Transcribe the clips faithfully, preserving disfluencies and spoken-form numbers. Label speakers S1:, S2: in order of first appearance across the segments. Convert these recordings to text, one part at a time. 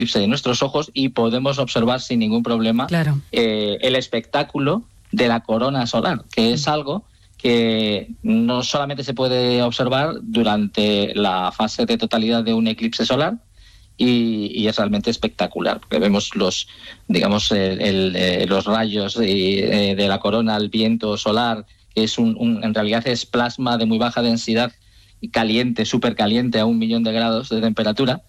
S1: eclipse de nuestros ojos y podemos observar sin ningún problema
S2: claro.
S1: eh, el espectáculo de la corona solar, que es algo que no solamente se puede observar durante la fase de totalidad de un eclipse solar, y, y es realmente espectacular, porque vemos los, digamos, el, el, eh, los rayos de, de la corona, el viento solar, que es un, un, en realidad es plasma de muy baja densidad, caliente, súper caliente, a un millón de grados de temperatura,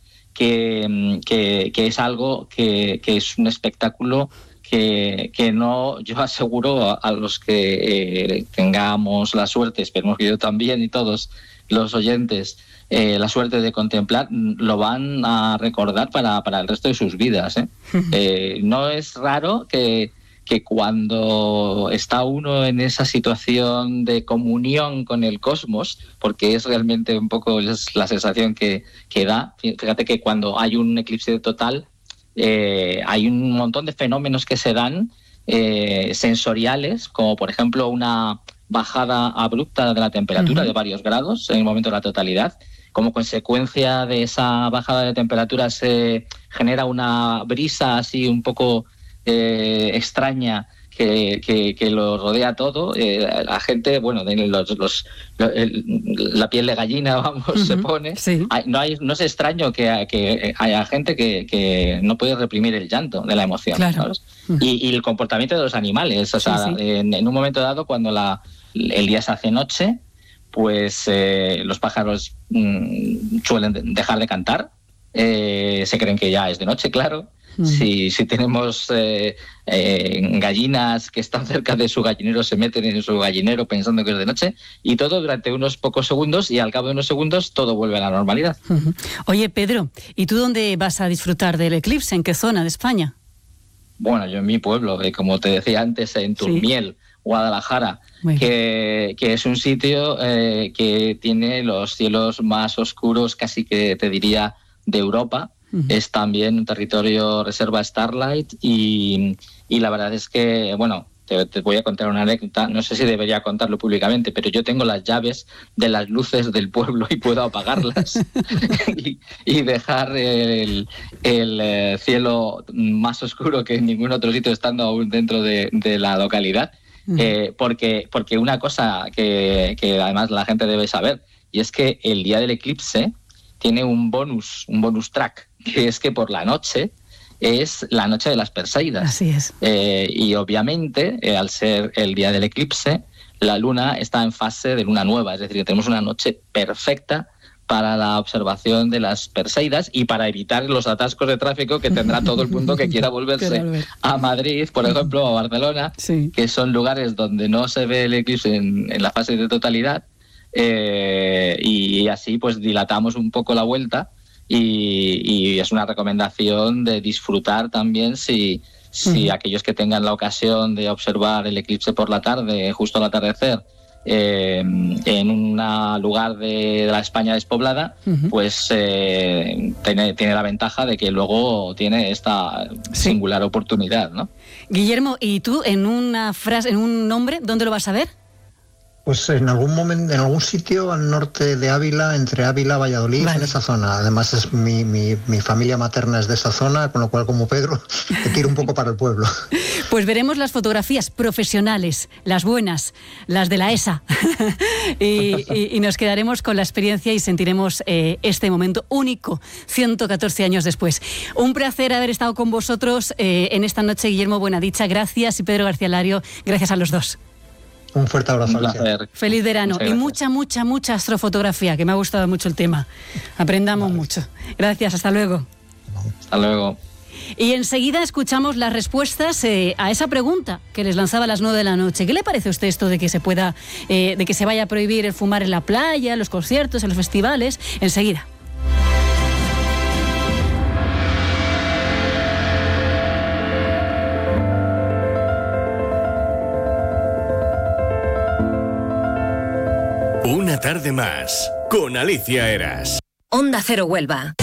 S1: que, que, que es algo que, que es un espectáculo que, que no, yo aseguro a, a los que eh, tengamos la suerte, esperemos que yo también y todos los oyentes, eh, la suerte de contemplar, lo van a recordar para, para el resto de sus vidas, ¿eh? Eh, no es raro que, que cuando está uno en esa situación de comunión con el cosmos, porque es realmente un poco es la sensación que, que da, fíjate que cuando hay un eclipse total, eh, hay un montón de fenómenos que se dan eh, sensoriales, como por ejemplo una bajada abrupta de la temperatura uh-huh. de varios grados en el momento de la totalidad. Como consecuencia de esa bajada de temperatura se genera una brisa así un poco eh, extraña que, que, que lo rodea todo. Eh, la gente, bueno, los, los, el, la piel de gallina, vamos, uh-huh. se pone.
S2: Sí.
S1: Hay, no, hay, no es extraño que, que haya gente que, que no puede reprimir el llanto de la emoción.
S2: Claro.
S1: ¿Sabes? Uh-huh. Y, y el comportamiento de los animales. O sea, sí, sí. En, en un momento dado, cuando la, el día se hace noche, pues eh, los pájaros mmm, suelen dejar de cantar, eh, se creen que ya es de noche, claro. Mm. Si, si tenemos eh, eh, gallinas que están cerca de su gallinero, se meten en su gallinero pensando que es de noche, y todo durante unos pocos segundos, y al cabo de unos segundos todo vuelve a la normalidad.
S2: Uh-huh. Oye, Pedro, ¿y tú dónde vas a disfrutar del eclipse? ¿En qué zona de España?
S1: Bueno, yo en mi pueblo, eh, como te decía antes, en Turmiel, sí. Guadalajara, bueno. que, que es un sitio eh, que tiene los cielos más oscuros, casi que te diría, de Europa. Uh-huh. Es también un territorio reserva Starlight y, y la verdad es que, bueno, te, te voy a contar una anécdota, no sé si debería contarlo públicamente, pero yo tengo las llaves de las luces del pueblo y puedo apagarlas y, y dejar el, el eh, cielo más oscuro que en ningún otro sitio, estando aún dentro de, de la localidad. Eh, porque, porque una cosa que, que además la gente debe saber, y es que el día del eclipse tiene un bonus, un bonus track, que es que por la noche es la noche de las Perseidas.
S2: Así es.
S1: Eh, y obviamente, eh, al ser el día del eclipse, la luna está en fase de luna nueva, es decir, que tenemos una noche perfecta para la observación de las Perseidas y para evitar los atascos de tráfico que tendrá todo el mundo que quiera volverse a Madrid, por ejemplo, o a Barcelona, sí. que son lugares donde no se ve el eclipse en, en la fase de totalidad, eh, y así pues dilatamos un poco la vuelta y, y es una recomendación de disfrutar también si, si uh-huh. aquellos que tengan la ocasión de observar el eclipse por la tarde, justo al atardecer, Eh, en un lugar de la España despoblada, uh-huh. pues eh, tiene, tiene la ventaja de que luego tiene esta sí. singular oportunidad, ¿no?
S2: Guillermo, ¿y tú en una frase, en un nombre, dónde lo vas a ver?
S3: Pues en algún momento, en algún sitio al norte de Ávila, entre Ávila y Valladolid, vale. en esa zona. Además es mi, mi, mi familia materna es de esa zona, con lo cual, como Pedro, te tiro un poco para el pueblo.
S2: Pues veremos las fotografías profesionales, las buenas, las de la E S A, y, y, y nos quedaremos con la experiencia y sentiremos eh, este momento único, ciento catorce años después. Un placer haber estado con vosotros eh, en esta noche, Guillermo Buenadicha, gracias, y Pedro García Lario, gracias a los dos.
S3: Un fuerte abrazo.
S1: Un placer.
S2: Feliz verano y mucha, mucha, mucha astrofotografía, que me ha gustado mucho el tema. Aprendamos vale. mucho. Gracias, hasta luego.
S1: Hasta luego.
S2: Y enseguida escuchamos las respuestas eh, a esa pregunta que les lanzaba a las nueve de la noche. ¿Qué le parece a usted esto de que se pueda, eh, de que se vaya a prohibir el fumar en la playa, en los conciertos, en los festivales? Enseguida.
S4: Una tarde más, con Alicia Eras.
S5: Onda Cero Huelva.